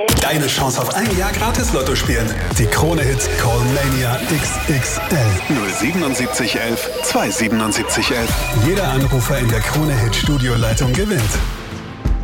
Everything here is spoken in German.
Deine Chance auf ein Jahr gratis Lotto spielen. Die Krone Hits Callmania XXL. 07711 27711. Jeder Anrufer in der Krone Hit Studioleitung gewinnt.